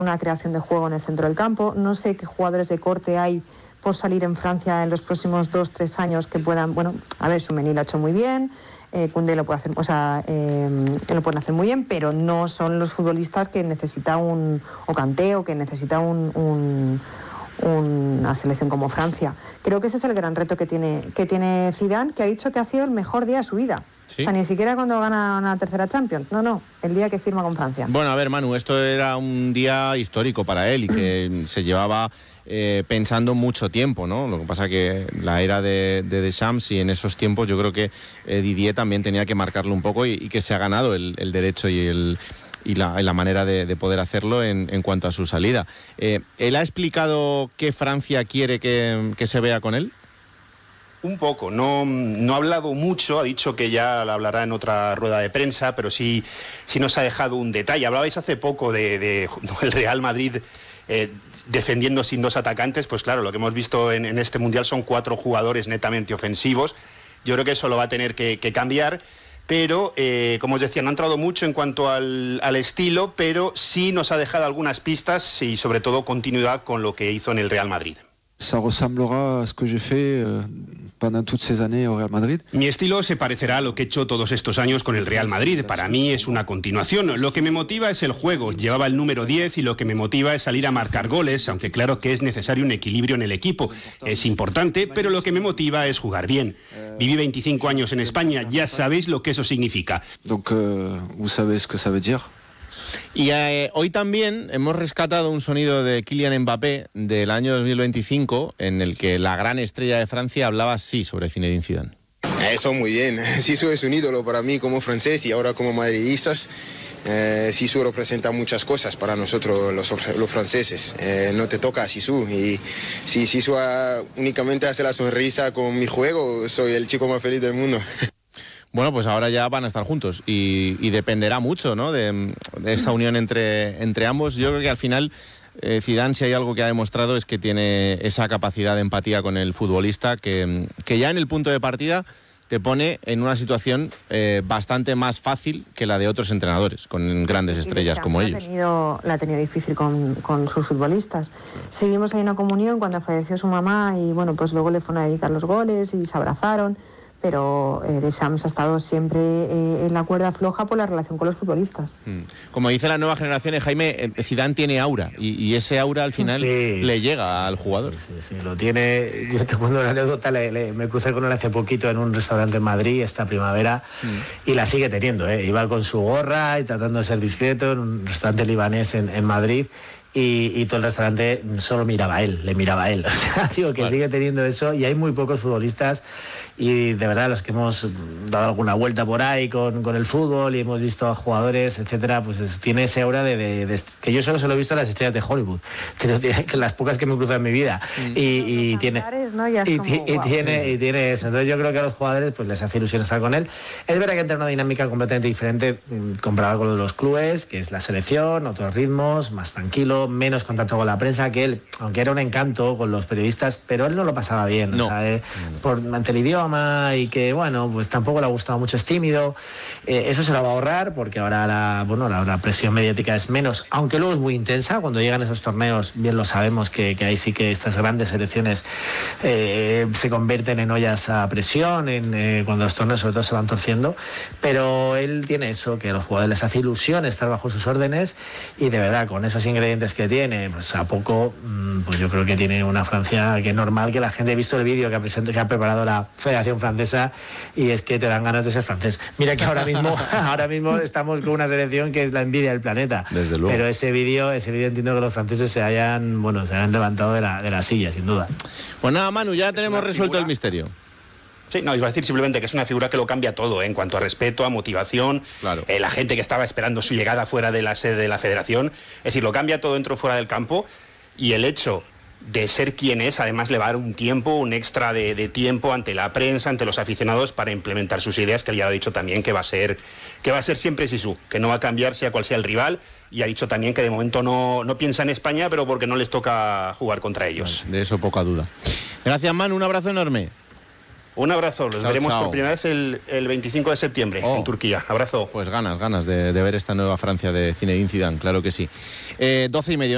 una creación de juego en el centro del campo. No sé qué jugadores de corte hay por salir en Francia en los próximos 2-3 años que puedan, bueno, a ver, Tchouaméni lo ha hecho muy bien, Koundé lo puede hacer, lo pueden hacer muy bien, pero no son los futbolistas que necesita o Kanté, o que necesita una selección como Francia. Creo que ese es el gran reto que tiene Zidane, que ha dicho que ha sido el mejor día de su vida. ¿Sí? O sea, ni siquiera cuando gana una tercera Champions. No, el día que firma con Francia. Bueno, a ver, Manu, esto era un día histórico para él y que se llevaba pensando mucho tiempo, ¿no? Lo que pasa que la era de Deschamps, y en esos tiempos yo creo que Didier también tenía que marcarlo un poco y que se ha ganado el derecho y la manera de poder hacerlo en cuanto a su salida. ¿Él ha explicado qué Francia quiere que se vea con él? Un poco, no ha hablado mucho, ha dicho que ya la hablará en otra rueda de prensa, pero sí nos ha dejado un detalle. Hablabais hace poco de el Real Madrid defendiendo sin dos atacantes. Pues claro, lo que hemos visto en este Mundial son 4 jugadores netamente ofensivos. Yo creo que eso lo va a tener que cambiar, pero como os decía, no ha entrado mucho en cuanto al estilo, pero sí nos ha dejado algunas pistas y sobre todo continuidad con lo que hizo en el Real Madrid. Ça ressemblera a ce que j'ai fait pendant toutes ces années au Real Madrid. Mi estilo se parecerá a lo que he hecho todos estos años con el Real Madrid. Para mí es una continuación. Lo que me motiva es el juego. Llevaba el número 10 y lo que me motiva es salir a marcar goles, aunque claro que es necesario un equilibrio en el equipo. Es importante, pero lo que me motiva es jugar bien. Viví 25 años en España, ya sabéis lo que eso significa. Donc, vous savez ce que ça veut dire. Y hoy también hemos rescatado un sonido de Kylian Mbappé del año 2025 en el que la gran estrella de Francia hablaba así sobre Zinedine Zidane. Eso muy bien. Zizou es un ídolo para mí como francés y ahora como madridistas. Zizou representa muchas cosas para nosotros los franceses. No te toca a Zizou, y si Zizou únicamente hace la sonrisa con mi juego, soy el chico más feliz del mundo. Bueno, pues ahora ya van a estar juntos y dependerá mucho, ¿no?, de esta unión entre ambos. Yo creo que al final Zidane, si hay algo que ha demostrado, es que tiene esa capacidad de empatía con el futbolista que ya en el punto de partida te pone en una situación bastante más fácil que la de otros entrenadores, con grandes estrellas como ellos. La ha tenido difícil con sus futbolistas. Seguimos ahí una comunión cuando falleció su mamá y bueno, pues luego le fueron a dedicar los goles y se abrazaron. Pero Deschamps ha estado siempre en la cuerda floja por la relación con los futbolistas. Como dice la nueva generación, Jaime, Zidane tiene aura y ese aura al final le llega al jugador. Sí, lo tiene. Yo te cuento una anécdota, me crucé con él hace poquito en un restaurante en Madrid esta primavera y la sigue teniendo. Iba con su gorra y tratando de ser discreto en un restaurante libanés en Madrid. Y todo el restaurante solo le miraba a él. O sea, digo que sigue teniendo eso, y hay muy pocos futbolistas, y de verdad los que hemos dado alguna vuelta por ahí con el fútbol y hemos visto a jugadores, etcétera, pues tiene ese aura de que yo solo se lo he visto a las estrellas de Hollywood, pero que las pocas que me he cruzado en mi vida, y tiene eso. Entonces yo creo que a los jugadores pues les hace ilusión estar con él. Es verdad que entra una dinámica completamente diferente comparada con lo de los clubes, que es la selección, otros ritmos, más tranquilo, menos contacto con la prensa, que él, aunque era un encanto con los periodistas, pero él no lo pasaba bien, no. O sea, ante el idioma, y que bueno, pues tampoco le ha gustado mucho, es tímido. Eso se lo va a ahorrar porque ahora la presión mediática es menos, aunque luego es muy intensa. Cuando llegan esos torneos, bien lo sabemos que ahí sí que estas grandes selecciones se convierten en ollas a presión cuando los torneos sobre todo se van torciendo, pero él tiene eso, que a los jugadores les hace ilusión estar bajo sus órdenes, y de verdad con esos ingredientes que tiene, pues a poco, pues yo creo que tiene una Francia que es normal, que la gente ha visto el vídeo que ha preparado la Federación Francesa, y es que te dan ganas de ser francés. Mira que ahora mismo estamos con una selección que es la envidia del planeta. Desde luego. Pero ese vídeo entiendo que los franceses se hayan levantado de la silla, sin duda. Pues nada, Manu, ya tenemos resuelto el misterio. Sí, no, iba a decir simplemente que es una figura que lo cambia todo, en cuanto a respeto, a motivación, claro. La gente que estaba esperando su llegada fuera de la sede de la federación, es decir, lo cambia todo dentro o fuera del campo, y el hecho de ser quien es, además le va a dar un extra de tiempo ante la prensa, ante los aficionados, para implementar sus ideas, que él ya ha dicho también que va a ser siempre Zizou, que no va a cambiar sea cual sea el rival, y ha dicho también que de momento no piensa en España, pero porque no les toca jugar contra ellos. De eso poca duda. Gracias, Manu, un abrazo enorme. Un abrazo, los veremos por primera vez el 25 de septiembre en Turquía. Abrazo. Pues ganas de ver esta nueva Francia de Zinedine Zidane, claro que sí. 12:30.